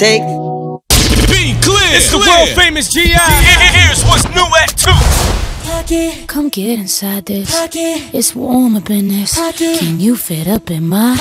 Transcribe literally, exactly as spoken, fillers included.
Take. Be clear. It's the clear. world famous G I. Here's what's new at two. Come get inside this. It's warm up in this. Can you fit up in my